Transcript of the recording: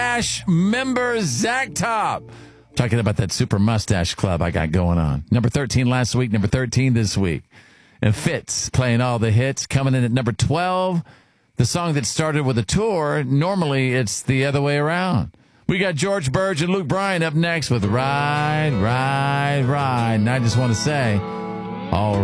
Mustache member Zach Top. Talking about that super mustache club I got going on. Number 13 last week, number 13 this week. And Fitz playing all the hits. Coming in at number 12, the song that started with a tour. Normally, it's the other way around. We got George Burge and Luke Bryan up next with Ride, Ride, Ride. And I just want to say, all